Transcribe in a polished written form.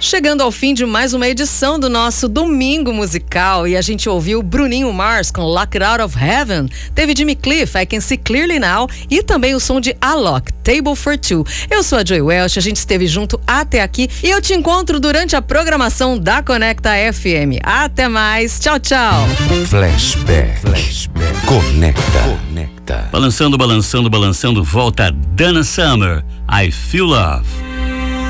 Chegando ao fim de mais uma edição do nosso Domingo Musical, e a gente ouviu Bruninho Mars com Lock It Out of Heaven, teve Jimmy Cliff, I Can See Clearly Now, e também o som de Alok, Table for Two. Eu sou a Joy Welch, a gente esteve junto até aqui e eu te encontro durante a programação da Conecta FM. Até mais, tchau, tchau. Flashback. Conecta. Balançando, balançando, balançando, volta Dana Summer, I Feel Love.